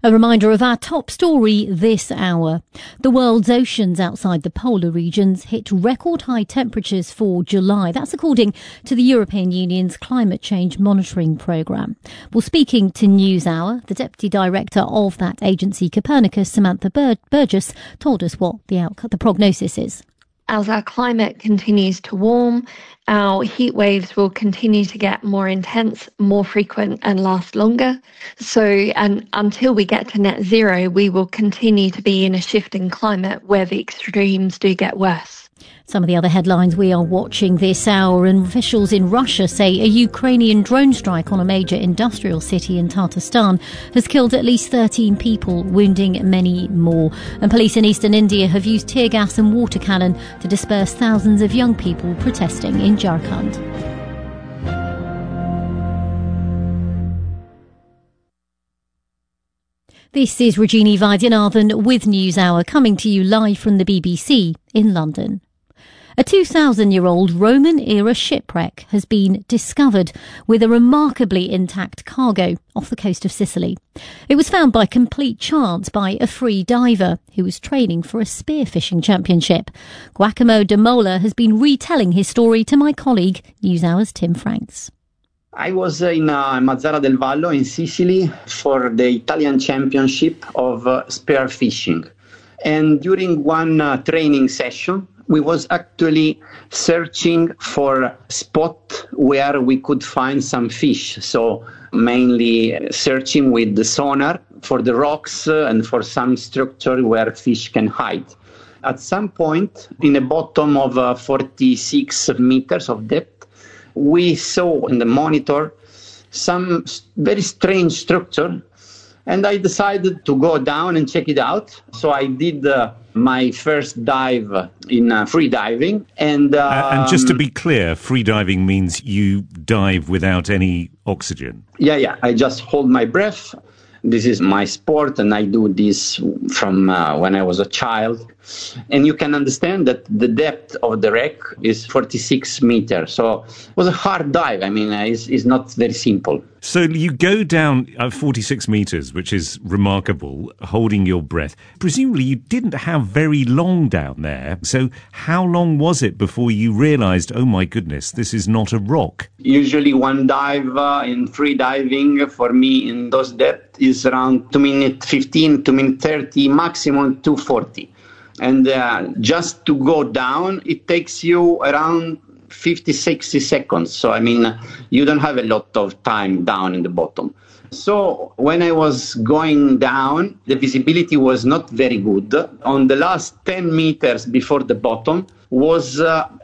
A reminder of our top story this hour. The world's oceans outside the polar regions hit record high temperatures for July. That's according to the European Union's climate change monitoring programme. Well, speaking to NewsHour, the Deputy Director of that agency, Copernicus, Samantha Burgess, told us what the prognosis is. As our climate continues to warm, our heat waves will continue to get more intense, more frequent and last longer. And until we get to net zero, we will continue to be in a shifting climate where the extremes do get worse. Some of the other headlines we are watching this hour, and officials in Russia say a Ukrainian drone strike on a major industrial city in Tatarstan has killed at least 13 people, wounding many more. And police in eastern India have used tear gas and water cannon to disperse thousands of young people protesting in Jharkhand. This is Regina Vaidyanathan with NewsHour, coming to you live from the BBC in London. A 2,000-year-old Roman-era shipwreck has been discovered with a remarkably intact cargo off the coast of Sicily. It was found by complete chance by a free diver who was training for a spearfishing championship. Giacomo De Mola has been retelling his story to my colleague, NewsHour's Tim Franks. I was in Mazara del Vallo in Sicily for the Italian Championship of spearfishing. And during one training session, we was actually searching for a spot where we could find some fish. So mainly searching with the sonar for the rocks and for some structure where fish can hide. At some point, in the bottom of 46 meters of depth, we saw in the monitor some very strange structure. And I decided to go down and check it out. So I did my first dive in free diving. And just to be clear, free diving means you dive without any oxygen. Yeah. I just hold my breath. This is my sport, and I do this from when I was a child. And you can understand that the depth of the wreck is 46 meters. So it was a hard dive. I mean, it's not very simple. So you go down 46 meters, which is remarkable, holding your breath. Presumably you didn't have very long down there. So how long was it before you realized, oh my goodness, this is not a rock? Usually one dive in free diving for me in those depths is around 2 minutes 15, 2 minutes 30, maximum 2:40. And just to go down, it takes you around 50, 60 seconds. So, I mean, you don't have a lot of time down in the bottom. So when I was going down, the visibility was not very good. On the last 10 meters before the bottom was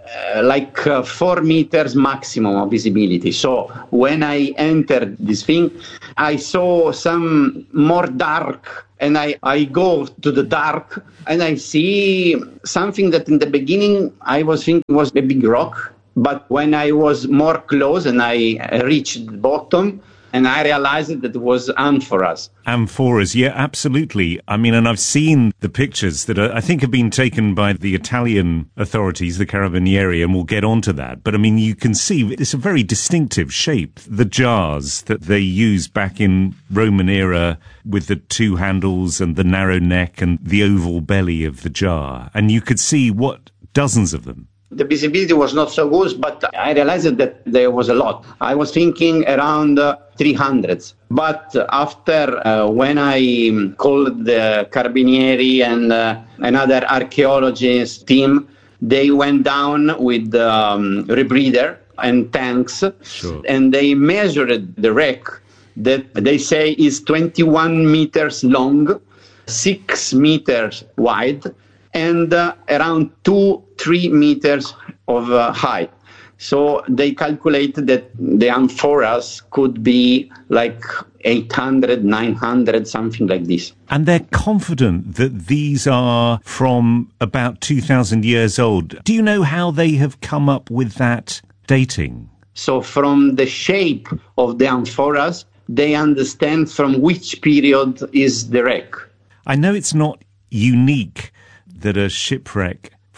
4 meters maximum of visibility. So when I entered this thing, I saw some more dark, and I go to the dark and I see something that in the beginning I was thinking was a big rock. But when I was more close and I reached the bottom, and I realized that it was amphoras. Amphoras, yeah, absolutely. I mean, and I've seen the pictures that I think have been taken by the Italian authorities, the Carabinieri, and we'll get onto that. But I mean, you can see it's a very distinctive shape. The jars that they used back in Roman era with the two handles and the narrow neck and the oval belly of the jar. And you could see dozens of them. The visibility was not so good, but I realized that there was a lot. I was thinking around 300. But after, when I called the Carabinieri and another archaeologist team, they went down with rebreather and tanks, sure. And they measured the wreck that they say is 21 meters long, 6 meters wide, and around 2-3 meters of height. So they calculated that the amphoras could be like 800, 900, something like this. And they're confident that these are from about 2,000 years old. Do you know how they have come up with that dating? So from the shape of the amphoras, they understand from which period is the wreck. I know it's not unique that a shipwreck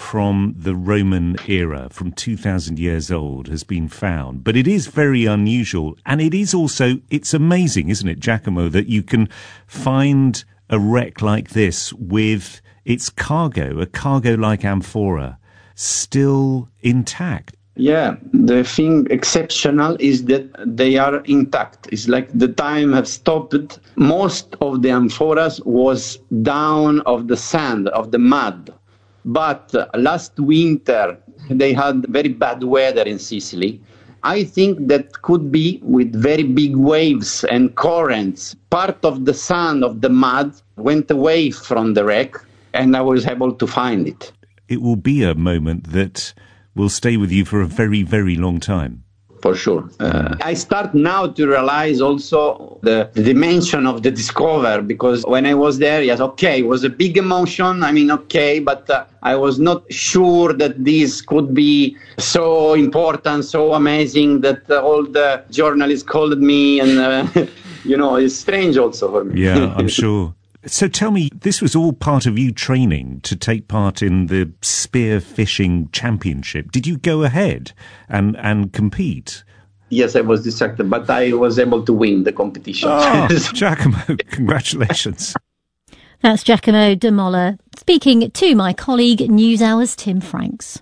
from the Roman era, from 2,000 years old, has been found. But it is very unusual. And it is also, it's amazing, isn't it, Giacomo, that you can find a wreck like this with its cargo, a cargo-like amphora, still intact. Yeah, the thing exceptional is that they are intact. It's like the time have stopped. Most of the amphoras was down of the sand, of the mud. But last winter, they had very bad weather in Sicily. I think that could be with very big waves and currents. Part of the sand, of the mud, went away from the wreck, and I was able to find it. It will be a moment that will stay with you for a very, very long time. For sure. I start now to realize also the dimension of the discover, because when I was there, yes, okay, it was a big emotion. But I was not sure that this could be so important, so amazing that all the journalists called me, and, it's strange also for me. Yeah, I'm sure. So tell me, this was all part of you training to take part in the spear fishing championship. Did you go ahead and compete? Yes, I was distracted, but I was able to win the competition. Oh, Giacomo, congratulations. That's Giacomo De Molla speaking to my colleague NewsHour's Tim Franks.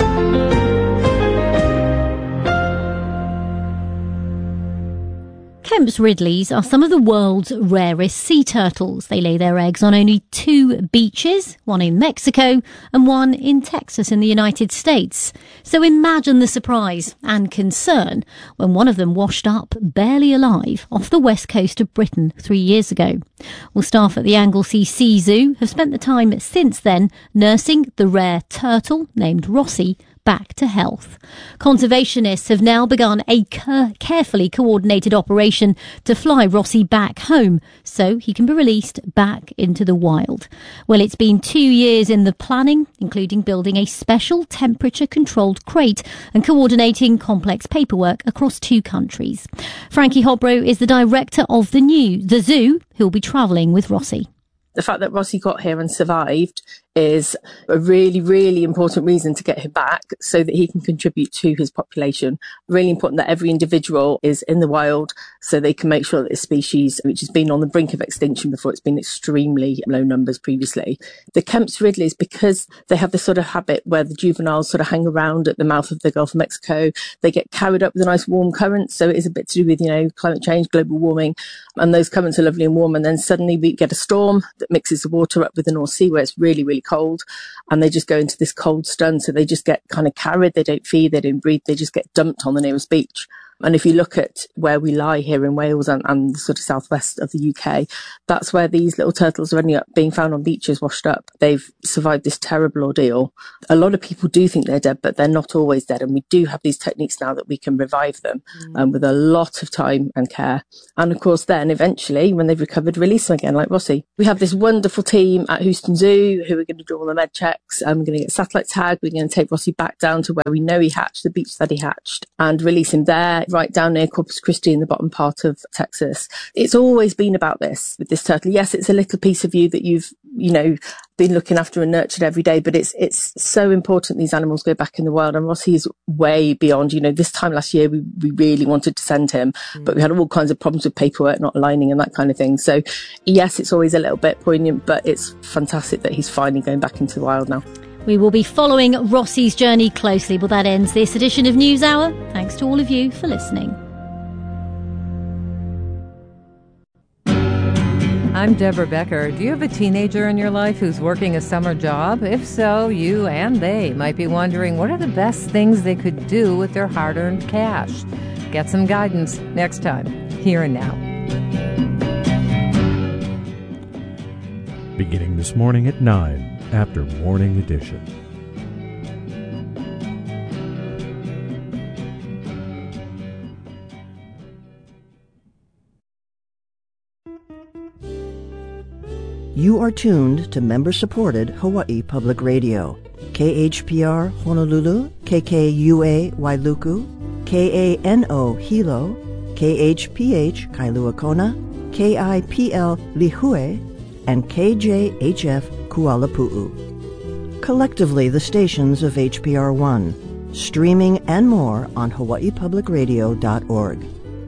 Kemp's Ridleys are some of the world's rarest sea turtles. They lay their eggs on only 2 beaches, one in Mexico and one in Texas in the United States. So imagine the surprise and concern when one of them washed up barely alive off the west coast of Britain 3 years ago. Well, staff at the Anglesey Sea Zoo have spent the time since then nursing the rare turtle named Rossi back to health. Conservationists have now begun a carefully coordinated operation to fly Rossi back home so he can be released back into the wild. Well, it's been 2 years in the planning, including building a special temperature-controlled crate and coordinating complex paperwork across 2 countries. Frankie Hobro is the director of the zoo, who'll be travelling with Rossi. The fact that Rossi got here and survived is a really, really important reason to get him back so that he can contribute to his population. Really important that every individual is in the wild so they can make sure that this species, which has been on the brink of extinction before, it's been extremely low numbers previously. The Kemp's Ridleys, because they have this sort of habit where the juveniles sort of hang around at the mouth of the Gulf of Mexico, they get carried up with a nice warm current. So it is a bit to do with, climate change, global warming, and those currents are lovely and warm. And then suddenly we get a storm that mixes the water up with the North Sea where it's really, really cold, and they just go into this cold stun. So they just get kind of carried. They don't feed, they don't breathe, they just get dumped on the nearest beach. And if you look at where we lie here in Wales and the sort of southwest of the UK, that's where these little turtles are ending up being found on beaches washed up. They've survived this terrible ordeal. A lot of people do think they're dead, but they're not always dead. And we do have these techniques now that we can revive them with a lot of time and care. And of course, then eventually, when they've recovered, release them again, like Rossi. We have this wonderful team at Houston Zoo who are going to do all the med checks. We're going to get satellite tag. We're going to take Rossi back down to where we know he hatched, the beach that he hatched, and release him there, right down near Corpus Christi in the bottom part of Texas. It's always been about this with this turtle. Yes, it's a little piece of you that you've, been looking after and nurtured every day, but it's so important these animals go back in the wild. And Rossi is way beyond, this time last year, we really wanted to send him, but we had all kinds of problems with paperwork not aligning and that kind of thing. So yes, it's always a little bit poignant, but it's fantastic that he's finally going back into the wild now. We will be following Rossi's journey closely, but that ends this edition of NewsHour. Thanks to all of you for listening. I'm Deborah Becker. Do you have a teenager in your life who's working a summer job? If so, you and they might be wondering what are the best things they could do with their hard-earned cash. Get some guidance next time, Here and Now. Beginning this morning at 9 after Morning Edition. You are tuned to member-supported Hawaii Public Radio. KHPR Honolulu, KKUA Wailuku, KANO Hilo, KHPH Kailua Kona, KIPL Lihue, and KJHF Kuala Pu'u. collectively the stations of HPR1, streaming and more on hawaiipublicradio.org.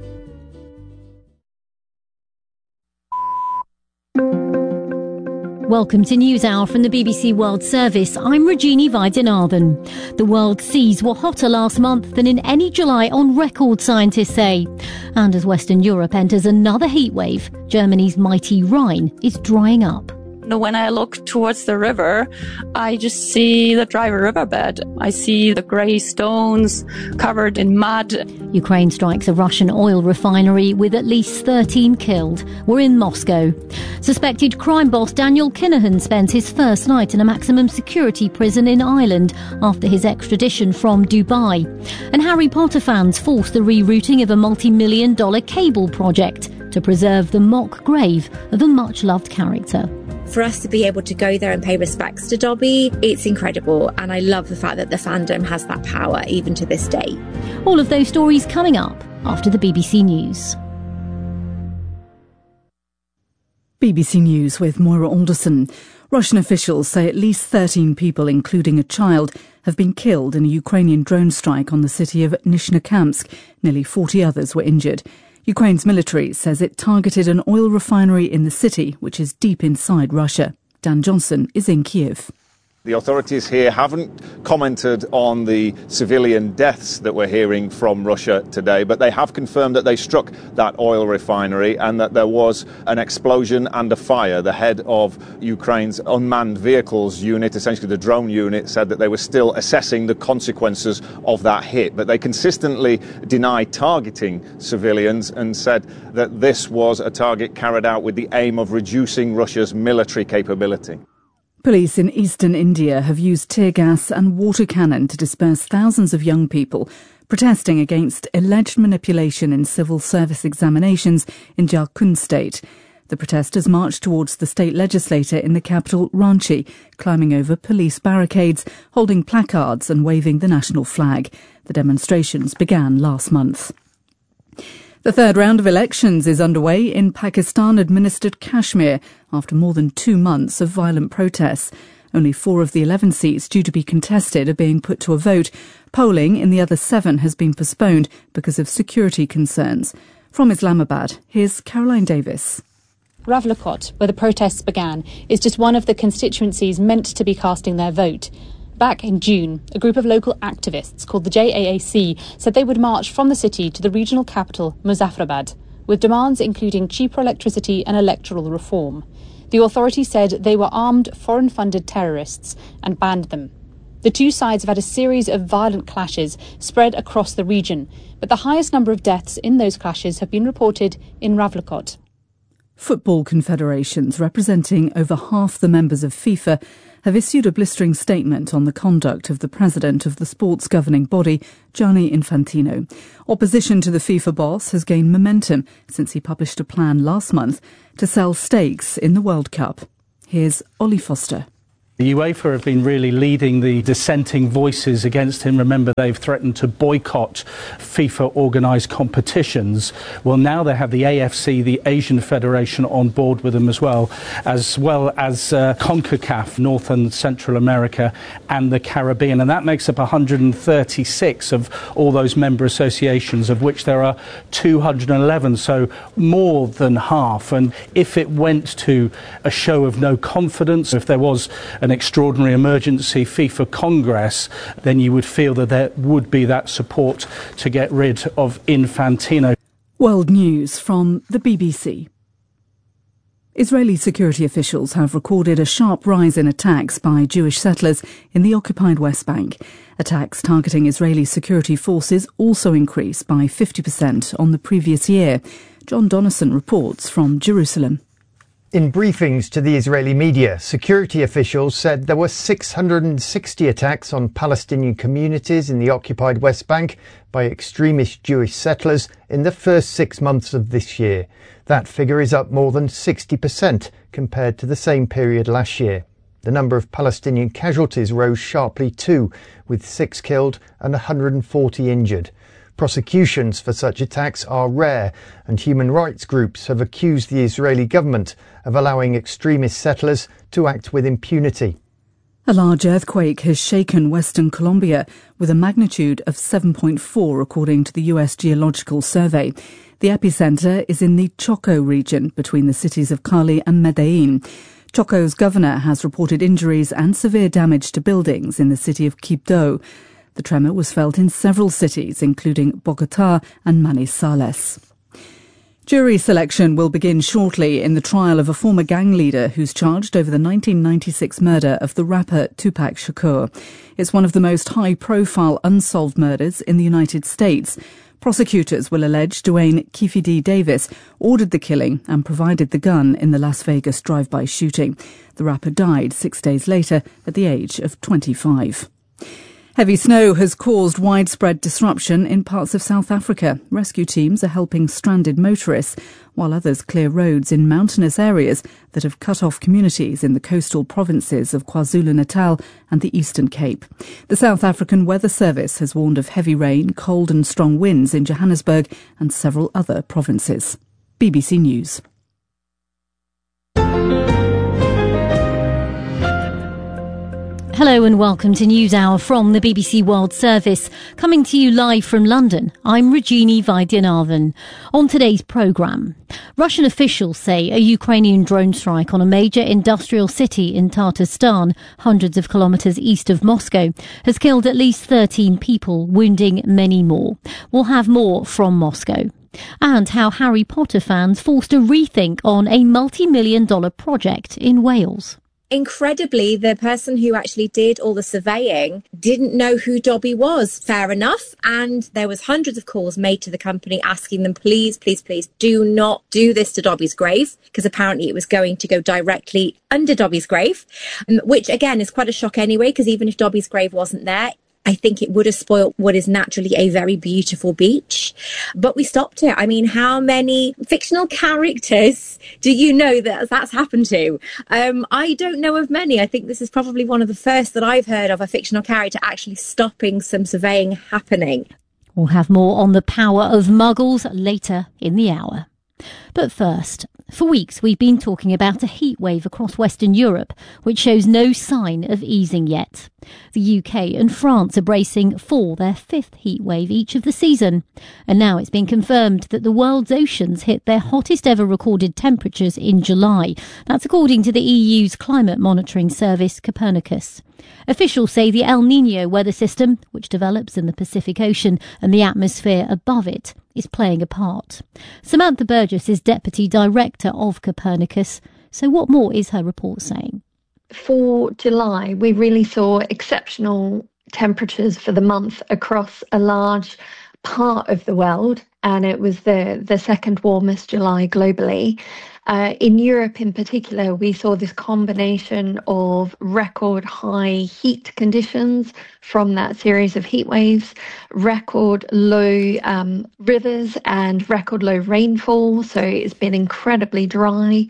Welcome to NewsHour from the BBC World Service. I'm Regini Vaidyanathan. The world's seas were hotter last month than in any July on record, scientists say. And as Western Europe enters another heatwave, Germany's mighty Rhine is drying up. When I look towards the river, I just see the dry riverbed. I see the grey stones covered in mud. Ukraine strikes a Russian oil refinery with at least 13 killed. We're in Moscow. Suspected crime boss Daniel Kinahan spends his first night in a maximum security prison in Ireland after his extradition from Dubai. And Harry Potter fans force the rerouting of a multi-million-dollar cable project to preserve the mock grave of a much-loved character. For us to be able to go there and pay respects to Dobby, it's incredible. And I love the fact that the fandom has that power even to this day. All of those stories coming up after the BBC News. BBC News with Moira Alderson. Russian officials say at least 13 people, including a child, have been killed in a Ukrainian drone strike on the city of Nizhnekamsk. Nearly 40 others were injured. Ukraine's military says it targeted an oil refinery in the city, which is deep inside Russia. Dan Johnson is in Kiev. The authorities here haven't commented on the civilian deaths that we're hearing from Russia today, but they have confirmed that they struck that oil refinery and that there was an explosion and a fire. The head of Ukraine's unmanned vehicles unit, essentially the drone unit, said that they were still assessing the consequences of that hit. But they consistently deny targeting civilians and said that this was a target carried out with the aim of reducing Russia's military capability. Police in eastern India have used tear gas and water cannon to disperse thousands of young people protesting against alleged manipulation in civil service examinations in Jharkhand state. The protesters marched towards the state legislature in the capital, Ranchi, climbing over police barricades, holding placards and waving the national flag. The demonstrations began last month. The third round of elections is underway in Pakistan-administered Kashmir after more than 2 months of violent protests. Only 4 of the 11 seats due to be contested are being put to a vote. Polling in the other 7 has been postponed because of security concerns. From Islamabad, here's Caroline Davis. Ravlikot, where the protests began, is just one of the constituencies meant to be casting their vote. Back in June, a group of local activists called the JAAC said they would march from the city to the regional capital, Muzaffarabad, with demands including cheaper electricity and electoral reform. The authorities said they were armed, foreign-funded terrorists and banned them. The two sides have had a series of violent clashes spread across the region, but the highest number of deaths in those clashes have been reported in Ravlikot. Football confederations representing over half the members of FIFA have issued a blistering statement on the conduct of the president of the sports governing body, Gianni Infantino. Opposition to the FIFA boss has gained momentum since he published a plan last month to sell stakes in the World Cup. Here's Ollie Foster. The UEFA have been really leading the dissenting voices against him. Remember, they've threatened to boycott FIFA-organised competitions. Well, now they have the AFC, the Asian Federation, on board with them as well as CONCACAF, North and Central America, and the Caribbean. And that makes up 136 of all those member associations, of which there are 211, so more than half. And if it went to a show of no confidence, if there was an extraordinary emergency FIFA Congress, then you would feel that there would be that support to get rid of Infantino. World News from the BBC. Israeli security officials have recorded a sharp rise in attacks by Jewish settlers in the occupied West Bank. Attacks targeting Israeli security forces also increased by 50% on the previous year. John Donnison reports from Jerusalem. In briefings to the Israeli media, security officials said there were 660 attacks on Palestinian communities in the occupied West Bank by extremist Jewish settlers in the first 6 months of this year. That figure is up more than 60% compared to the same period last year. The number of Palestinian casualties rose sharply too, with 6 killed and 140 injured. Prosecutions for such attacks are rare, and human rights groups have accused the Israeli government of allowing extremist settlers to act with impunity. A large earthquake has shaken western Colombia with a magnitude of 7.4 according to the US Geological Survey. The epicenter is in the Choco region between the cities of Cali and Medellin. Choco's governor has reported injuries and severe damage to buildings in the city of Quibdó. The tremor was felt in several cities, including Bogotá and Manizales. Jury selection will begin shortly in the trial of a former gang leader who's charged over the 1996 murder of the rapper Tupac Shakur. It's one of the most high-profile unsolved murders in the United States. Prosecutors will allege Dwayne Keefe D. Davis ordered the killing and provided the gun in the Las Vegas drive-by shooting. The rapper died 6 days later at the age of 25. Heavy snow has caused widespread disruption in parts of South Africa. Rescue teams are helping stranded motorists, while others clear roads in mountainous areas that have cut off communities in the coastal provinces of KwaZulu-Natal and the Eastern Cape. The South African Weather Service has warned of heavy rain, cold and strong winds in Johannesburg and several other provinces. BBC News. Hello and welcome to NewsHour from the BBC World Service. Coming to you live from London, I'm Rajini Vaidyanathan. On today's programme, Russian officials say a Ukrainian drone strike on a major industrial city in Tatarstan, hundreds of kilometres east of Moscow, has killed at least 13 people, wounding many more. We'll have more from Moscow. And how Harry Potter fans forced a rethink on a multi-million-dollar project in Wales. Incredibly, the person who actually did all the surveying didn't know who Dobby was. Fair enough. And there was hundreds of calls made to the company asking them, please, please, please do not do this to Dobby's grave, because apparently it was going to go directly under Dobby's grave, which again is quite a shock anyway, because even if Dobby's grave wasn't there, I think it would have spoiled what is naturally a very beautiful beach. But we stopped it. I mean, how many fictional characters do you know that that's happened to? I don't know of many. I think this is probably one of the first that I've heard of a fictional character actually stopping some surveying happening. We'll have more on the power of muggles later in the hour. But first, for weeks we've been talking about a heatwave across Western Europe, which shows no sign of easing yet. The UK and France are bracing for their fifth heatwave each of the season. And now it's been confirmed that the world's oceans hit their hottest ever recorded temperatures in July. That's according to the EU's climate monitoring service, Copernicus. Officials say the El Niño weather system, which develops in the Pacific Ocean and the atmosphere above it, is playing a part. Samantha Burgess is Deputy Director of Copernicus. So what more is her report saying? For July, we really saw exceptional temperatures for the month across a large part of the world, and it was the second warmest July globally. In Europe in particular, we saw this combination of record high heat conditions from that series of heat waves, record low rivers and record low rainfall. So it's been incredibly dry,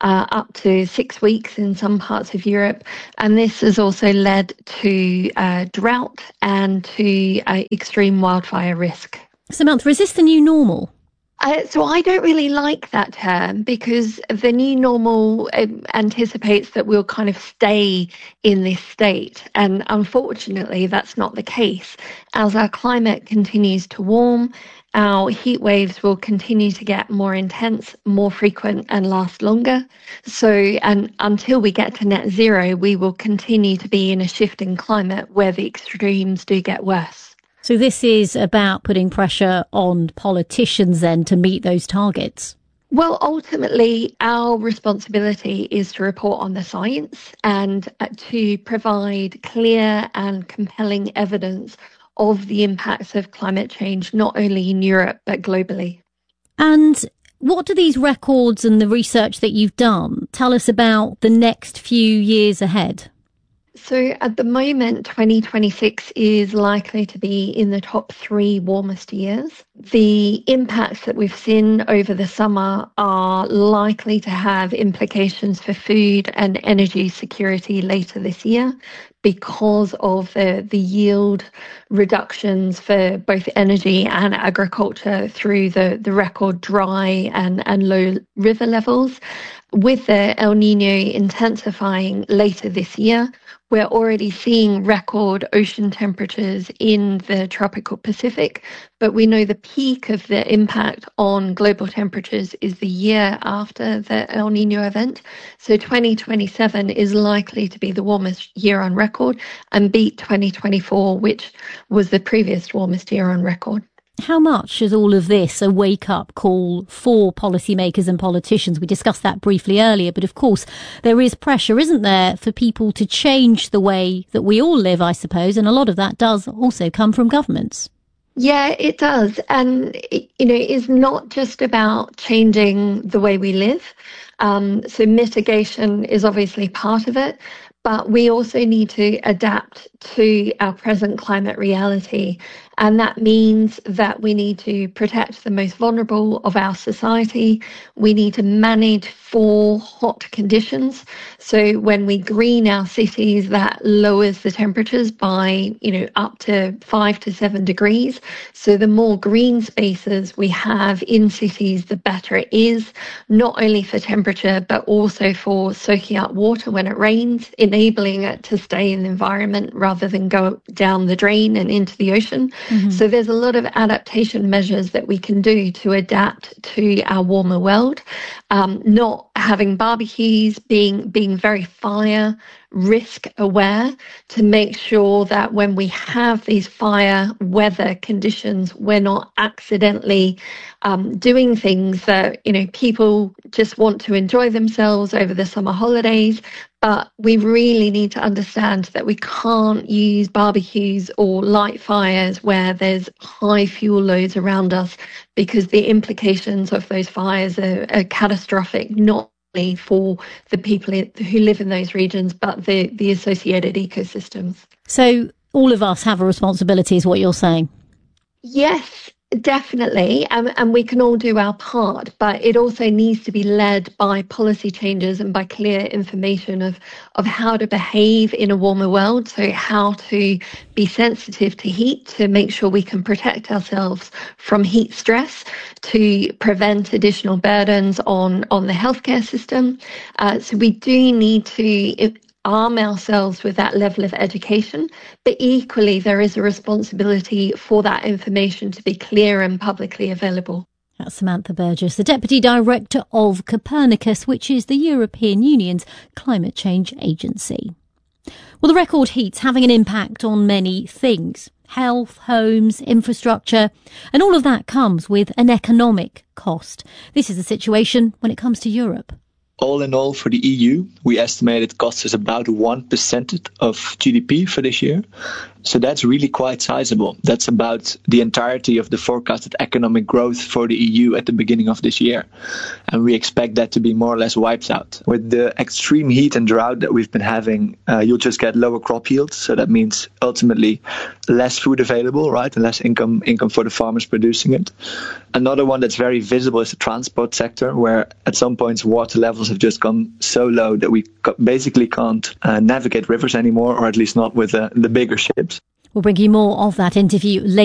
up to 6 weeks in some parts of Europe. And this has also led to drought and to extreme wildfire risk. Samantha, is this the new normal? So I don't really like that term, because the new normal anticipates that we'll kind of stay in this state. And unfortunately, that's not the case. As our climate continues to warm, our heat waves will continue to get more intense, more frequent, and last longer. So, and until we get to net zero, we will continue to be in a shifting climate where the extremes do get worse. So this is about putting pressure on politicians then to meet those targets? Well, ultimately, our responsibility is to report on the science and to provide clear and compelling evidence of the impacts of climate change, not only in Europe, but globally. And what do these records and the research that you've done tell us about the next few years ahead? So at the moment, 2026 is likely to be in the top 3 warmest years. The impacts that we've seen over the summer are likely to have implications for food and energy security later this year, because of the yield reductions for both energy and agriculture through the record dry and low river levels. With the El Nino intensifying later this year, we're already seeing record ocean temperatures in the tropical Pacific, but we know the peak of the impact on global temperatures is the year after the El Nino event. So 2027 is likely to be the warmest year on record and beat 2024, which was the previous warmest year on record. How much is all of this a wake-up call for policymakers and politicians? We discussed that briefly earlier, but of course there is pressure, isn't there, for people to change the way that we all live, I suppose, and a lot of that does also come from governments. Yeah, it does. And, it's not just about changing the way we live. So mitigation is obviously part of it, but we also need to adapt to our present climate reality. And that means that we need to protect the most vulnerable of our society. We need to manage for hot conditions. So when we green our cities, that lowers the temperatures by, up to 5 to 7 degrees. So the more green spaces we have in cities, the better it is, not only for temperature, but also for soaking up water when it rains, enabling it to stay in the environment rather than go down the drain and into the ocean. Mm-hmm. So there's a lot of adaptation measures that we can do to adapt to our warmer world. Not having barbecues, being very fire risk aware to make sure that when we have these fire weather conditions, we're not accidentally doing things that, people just want to enjoy themselves over the summer holidays. But we really need to understand that we can't use barbecues or light fires where there's high fuel loads around us, because the implications of those fires are catastrophic, not only for the people who live in those regions, but the associated ecosystems. So all of us have a responsibility, is what you're saying? Yes, definitely. And we can all do our part, but it also needs to be led by policy changes and by clear information of how to behave in a warmer world. So how to be sensitive to heat, to make sure we can protect ourselves from heat stress, to prevent additional burdens on the healthcare system. So we do need to arm ourselves with that level of education, but equally there is a responsibility for that information to be clear and publicly available. That's Samantha Burgess, the Deputy Director of Copernicus, which is the European Union's climate change agency. Well, the record heat's having an impact on many things: health, homes, infrastructure, and all of that comes with an economic cost. This is the situation when it comes to Europe. All in all, for the EU, we estimate it costs us about 1% of GDP for this year. So that's really quite sizable. That's about the entirety of the forecasted economic growth for the EU at the beginning of this year. And we expect that to be more or less wiped out. With the extreme heat and drought that we've been having, you'll just get lower crop yields. So that means ultimately less food available, right? And less income for the farmers producing it. Another one that's very visible is the transport sector, where at some points water levels have just gone so low that we basically can't navigate rivers anymore, or at least not with the bigger ships. We'll bring you more of that interview later.